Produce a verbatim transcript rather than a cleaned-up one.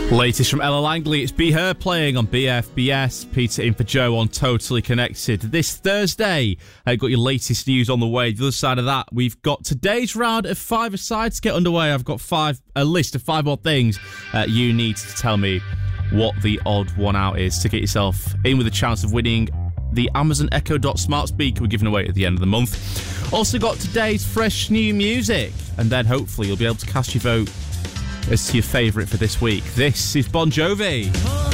Latest from Ella Langley, it's Be Her playing on B F B S. Peter in for Joe on Totally Connected. This Thursday, I've got your latest news on the way. The other side of that, we've got today's round of five-a-side to get underway. I've got five a list of five odd things uh, you need to tell me what the odd one out is to get yourself in with a chance of winning the Amazon Echo Dot smart speaker we're giving away at the end of the month. Also got today's fresh new music, and then hopefully you'll be able to cast your vote as to your favourite for this week. This is Bon Jovi.